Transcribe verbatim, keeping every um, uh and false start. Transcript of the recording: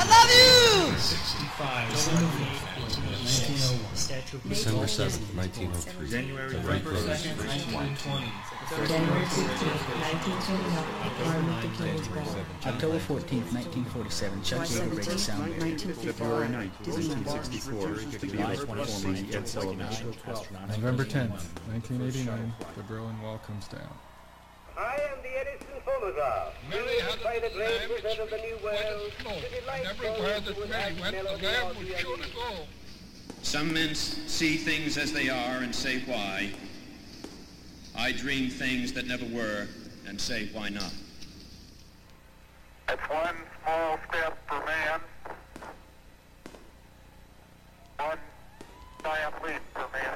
love you! sixty-five. December seventh, nineteen oh three. January The Wright brothers. nineteen twenty. January fifteenth, nineteen twenty-nine, Martin Luther King was born. October fourteenth, nineteen forty-seven, Chuck Yeager breaks the sound barrier. February ninth, nineteen sixty-four, the Beatles performing Ed Sullivan. November tenth, nineteen eighty-nine, the Berlin Wall comes down. I am the Edison phonograph. Mary had by the great time wizard of the New World. and everywhere that Mary went, the lamb was sure to go. Some men see things as they are and say why. I dream things that never were and say why not. It's one small step for man, one giant leap for man.